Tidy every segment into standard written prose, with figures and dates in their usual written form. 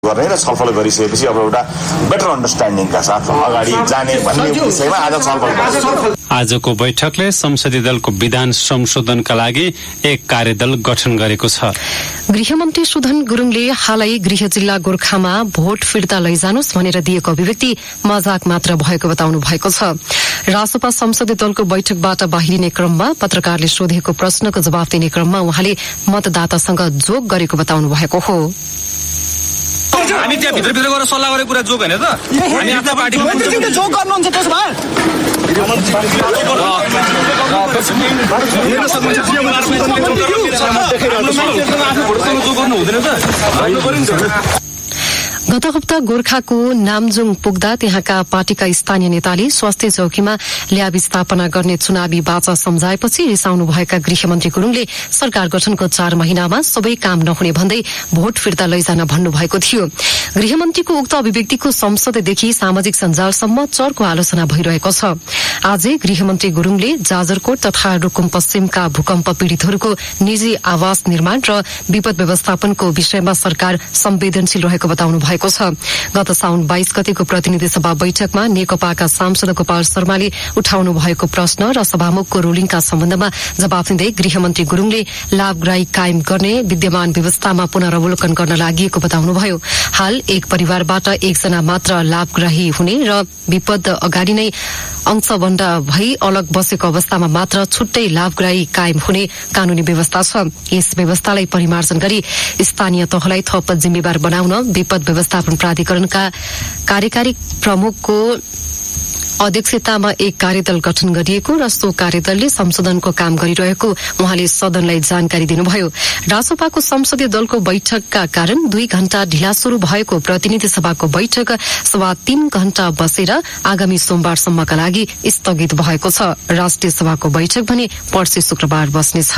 गर्ने र छलफल गरिसकेपछि अब एउटा बेटर अन्डरस्ट्यान्डिङका साथ अगाडि जाने भन्ने विषयमा आज छलफल गर्छौं। आजको बैठकले संसदीय दलको विधान संशोधनका लागि एक कार्यदल गठन गरेको छ। गृहमन्त्री सुधन गुरुङले हालै गृह जिल्ला गोर्खामा भोट फिर्ता लैजानुस् भनेर दिएको अभिव्यक्ति मजाक मात्र भएको बताउनु भएको छ। रासपा संसदीय दलको बैठकबाट बाहिरिने क्रममा पत्रकारले सोधेको प्रश्नको जवाफ दिने क्रममा उहाँले मतदातासँग जोक गरेको बताउनु भएको हो। हामी त्यहाँ भित्र गएर सल्लाह गरेको कुरा जोक हैन त। हामी आफ्ना पार्टीको जोक गर्नुहुन्छ त्यसो भए गत हप्ता गोर्खाको नामजुङ पुग्दा त्यहाँका पार्टीका स्थानीय नेताले स्वास्थ्य चौकीमा ल्याब स्थापना गर्ने चुनावी बाचा सम्झाएपछि रिसाउनु भएका गृहमन्त्री गुरुङले सरकार गठनको 4 महिनामा सबै काम नहुने भन्दै भोट फिर्ता लैजान भन्नुभएको थियो। गृहमन्त्रीको उक्त अभिव्यक्तिको संसददेखि सामाजिक सञ्जालसम्म चर्को आलोचना भइरहेको छ। आजै गृहमन्त्री गुरुङले जाजरकोट तथा रुकुम पश्चिमका भूकम्प पीड़ितहरूको निजी आवास निर्माण र विपद व्यवस्थापनको विषयमा सरकार संवेदनशील रहेको बताउनु भएको छ। गत साउन 22 गतेको प्रतिनिधि सभा बैठकमा नेकपाका सांसद गोपाल शर्माले उठाउनु भएको प्रश्न र सभामुखको रुलिङका सम्बन्धमा जवाफ दिँदै गृहमन्त्री गुरुङले लाभग्राही कायम गर्ने विद्यमान व्यवस्थामा पुनरावलोकन गर्न लागि बताउनुभयो। हाल एक परिवारबाट एकजना मात्र लाभग्राही हुने र विपद अगाडि नै अंशबण्ड भई अलग बसेको अवस्थामा मात्र छुट्टै लाभग्राही कायम हुने कानूनी व्यवस्था छ। यस व्यवस्थालाई परिमार्जन गरी स्थानीय तहलाई थप जिम्मेवार बनाउन विपद व्यवस्थापन प्राधिकरणका कार्यकारी प्रमुखको अध्यक्षतामा एक कार्यदल गठन गरिएको र सो कार्यदलले संशोधनको काम गरिरहेको उहाँले सदनलाई जानकारी दिनुभयो। रासपाको संसदीय दलको बैठकका कारण 2 घण्टा ढिला शुरू भएको प्रतिनिधि सभाको बैठक 3.25 घण्टा बसेर आगामी सोमबारसम्मका लागि स्थगित भएको छ। राष्ट्रिय सभाको बैठक भने पर्सि शुक्रबार बस्नेछ।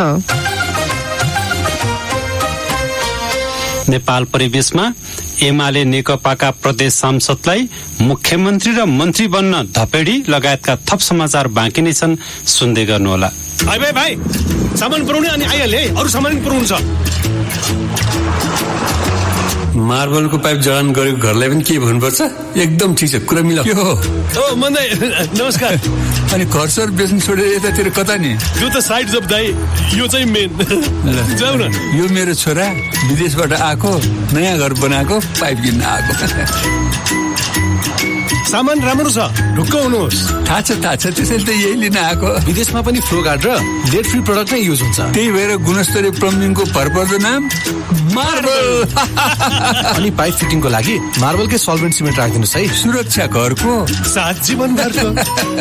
नेपाल परिवेशमा एमाले नेकपाका प्रदेश सांसदलाई मुख्यमन्त्री र मन्त्री बन्न धपेडी लगायतका थप समाचार बाँकी नै छन्, सुन्दै गर्नुहोला। भाइ सामान पुर्याउने अनि आइहाल्यो है, अरु सामान पुर्याउनु छ। मार्बलको पाइप जडान गरेको घरलाई पनि के भन्नुपर्छ? एकदम ठिक छ, कुरा मिला। के हो? ओ मन्दै नमस्कार। अनि घर सर बेच्नु छोडेर यतातिर कता नि? यो त साइड जब दाइ, यो चाहिँ मेन। जाऊ न। यो मेरो छोरा विदेशबाट आएको, नयाँ घर बनाएको, पाइप किन्न आएको। सामान राम्रो छ, ढुक्क हुनुहोस्। थाहा छ त्यसैले त यही लिन आएको। विदेशमा पनि फ्लो गार्ड र लेड फ्री प्रोडक्ट नै युज हुन्छ। त्यही भएर गुणस्तरीय प्लम्बिङको भरपर्दो नाम मार्बल। अनि पाइप फिटिङको लागि मार्बलकै सल्भेन्ट सिमेन्ट राखिदिनुहोस् है। सुरक्षा घरको साथ जीवनभरको।